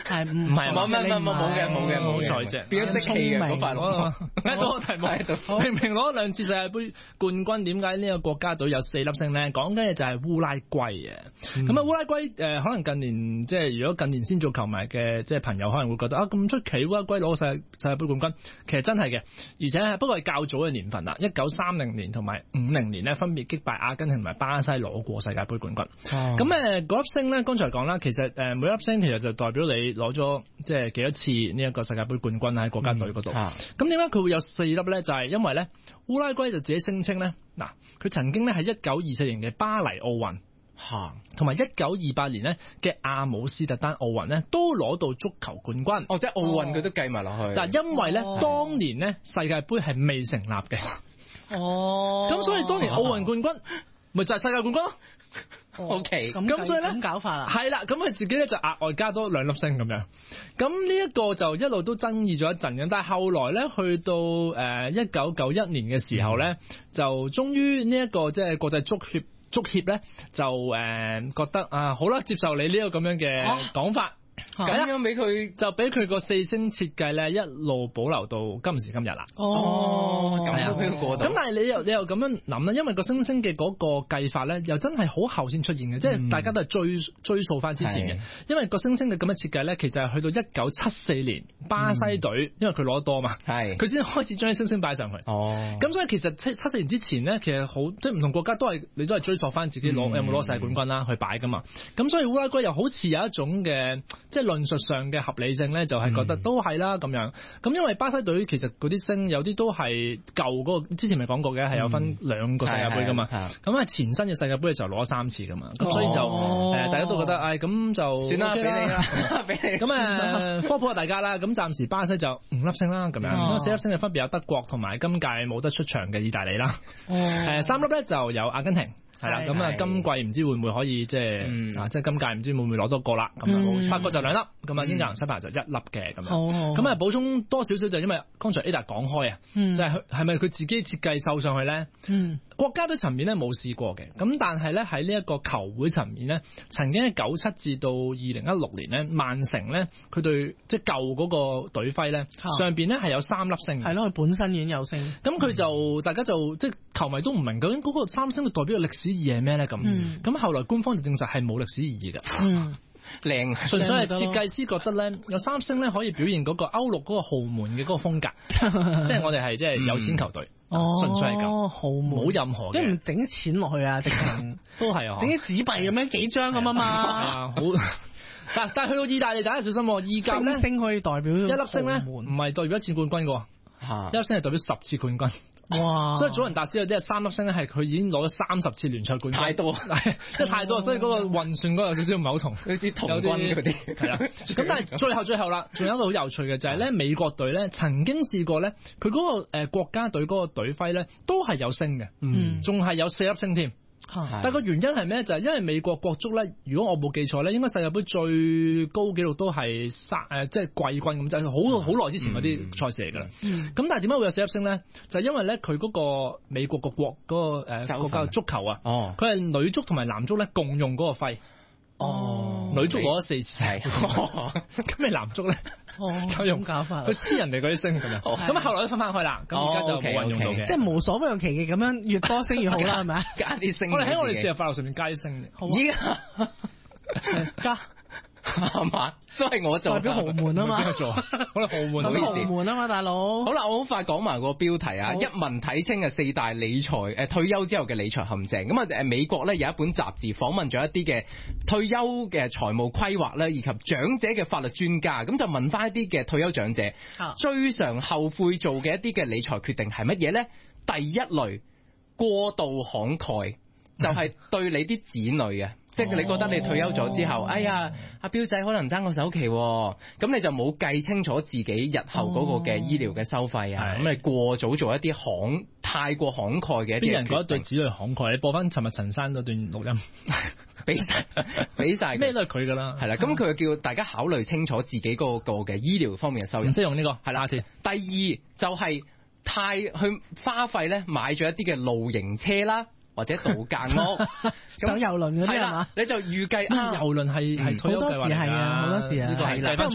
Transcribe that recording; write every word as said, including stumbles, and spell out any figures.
係唔係冇冇冇冇嘅冇嘅冇嘅啫，變咗即棄嘅嗰塊龍。喺嗰個題目喺度，明明攞兩次世界盃冠軍，點解呢個國家隊有四粒星咧？講緊嘅就係烏拉圭啊。咁啊烏拉圭誒，可能近年即係如果近年先做球迷嘅即係朋友，可能會覺得啊咁出奇烏拉圭攞世世界盃冠軍，其實真係嘅，而且不過係較早嘅年份啦，一九三零年同埋五零年咧分別擊敗阿根廷同埋巴西攞過世界盃冠軍。咁誒嗰粒星咧，剛才講啦，其實誒每粒星其實就代表你攞咗即係幾多次呢一個世界盃冠軍喺國家隊嗰度。咁點解佢會有四粒咧？就係、是、因為咧烏拉圭就自己聲稱咧，嗱佢曾經咧喺一九二四年嘅巴黎奧運，同埋一九二八年咧嘅阿姆斯特丹奧運咧都攞到足球冠軍。哦，即係奧運佢都計埋落去。嗱，因為咧、哦、當年咧世界盃係未成立嘅。哦，咁所以當年奧運冠軍咪就係世界冠軍咯。O K， 咁所以咧咁搞法啦，係啦，咁佢自己咧就額外加多兩粒星咁樣。咁呢一個就一路都爭議咗一陣嘅，但係後來咧去到誒一九九一年嘅時候咧，就終於呢一個即係國際足協足協咧就誒、呃、覺得啊好啦，接受你呢個咁樣嘅講法。咁樣俾佢就俾佢個四星設計咧一路保留到今時今日啦。哦，咁都俾佢過到。咁但係你又你又咁樣諗啦，因為個星星嘅嗰個計法咧，又真係好後先出現嘅，嗯、即係大家都係追追溯翻之前嘅。因為個星星嘅咁樣設計咧，其實係去到一九七四年巴西隊，嗯、因為佢攞得多嘛，係佢先開始將啲星星擺上去。哦，咁所以其實七七四年之前咧，其實好即係唔同國家都係你都係追溯翻自己攞、嗯、有冇攞世界冠軍啦去擺噶嘛。咁所以烏拉圭又好似有一種嘅即係論述上嘅合理性咧，就係覺得都係啦咁樣。咁因為巴西隊其實嗰啲星有啲都係舊嗰個，之前咪講過嘅，係有分兩個世界盃噶嘛。咁係前身嘅世界盃嘅時候攞咗三次噶嘛。咁、哦、所以就誒、呃、大家都覺得，唉、哎、咁就算啦，俾你啦，俾你。咁誒科普下大家啦。咁暫時巴西就五粒星啦，咁樣。咁、哦、四粒星就分別有德國同埋今屆冇得出場嘅意大利啦。誒、哦、三粒咧就有阿根廷。係啦，咁啊，今季唔知會唔會可以即係、嗯、啊，即係今屆唔知會唔會攞多個啦。咁啊、嗯，法國就兩粒，咁啊，英格蘭、西班牙就一粒嘅咁樣。咁啊，補充多少少就因為剛才 Ada 講開啊，嗯、就係係咪佢自己設計繡上去咧？嗯，國家隊層面咧冇試過嘅，咁但係咧喺呢一個球會層面咧，曾經喺九七至到二零一六年咧，曼城咧佢對即係舊嗰個隊徽咧、啊、上邊咧係有三粒星。係咯，佢本身已經有星。咁佢就、嗯、大家就即係球迷都唔明究竟嗰個三星嘅代表嘅歷史意義係咩咧？咁咁、嗯、後來官方就證實係冇歷史意義嘅。嗯，靚，純粹係設計師覺得咧有三星咧可以表現嗰個歐陸嗰個豪門嘅嗰個風格，即係我哋係即係有錢球隊，純、嗯、粹係咁，豪門冇任何嘅，即係唔整啲錢落去啊，直情都係啊，整啲紙幣咁樣幾張咁啊嘛，啊好。但但係去到意大利，大家小心，意甲咧星可以代表一粒星咧，唔係代表一次冠軍嘅，一粒星係代表十次冠軍。哇！所以祖雲達斯有啲係三粒星咧，係佢已經攞咗三十次聯賽冠軍，太多，即係太多，所以嗰個運算嗰個有少少唔係好同，呢啲童軍嗰啲係啦。咁但係最後最後啦，仲有一個好有趣嘅就係咧，美國隊咧曾經試過咧，佢嗰個誒國家隊嗰個隊徽咧都係有星嘅，嗯，仲係有四粒星添。但係個原因係咩？就係、是、因為美國國足咧，如果我冇記錯咧，應該世界盃最高紀錄都係三誒，即係季軍咁，就係好好耐之前嗰啲賽事嚟㗎啦。咁、嗯、但係點解會有四粒星咧？就係、是、因為咧佢嗰個美國個國嗰、那個誒、呃、國家足球啊，哦，佢係女足同埋男足咧共用嗰個徽。哦，女足攞咗四次，係咁你男足咧，就用搞法，佢黐人哋嗰啲星咁樣，咁啊後來都分翻開啦，咁而家就冇人用到嘅，即係無所不用其極咁樣，越多星越好啦，係咪啊？加啲星，我哋喺我哋四日快樂上面加啲星，依家加係嘛？都係我做，代表豪門啊嘛，邊個做？好啦，豪門，豪門啊嘛，大佬。好啦，我好快講埋個標題啊，一文睇清嘅四大理財誒退休之後嘅理財陷阱。咁啊誒美國咧有一本雜誌訪問咗一啲嘅退休嘅財務規劃咧，以及長者嘅法律專家，咁就問翻一啲嘅退休長者，啊、最常後悔做嘅一啲嘅理財決定係乜嘢咧？第一類過度慷慨，就係、是、對你啲子女啊。即係你覺得你退休咗之後，哎呀，阿標仔可能爭個首期，咁你就冇計清楚自己日後嗰個嘅醫療嘅收費啊，咁、哦、你過早做一啲慷太過慷慨嘅一啲。啲人覺得對子女慷慨，你播翻尋日陳生嗰段錄音，俾晒俾晒，咩都係佢噶啦，係啦。咁佢就叫大家考慮清楚自己嗰個嘅醫療方面嘅收入。唔識用呢、這個係啦。第二就係、是、太去花費咧，買咗一啲嘅露營車啦。或者度假屋，上遊輪嗰啲係嘛？你就預計啊，遊輪係係退休計劃嚟㗎，好多時係啊，好多時啊，呢個係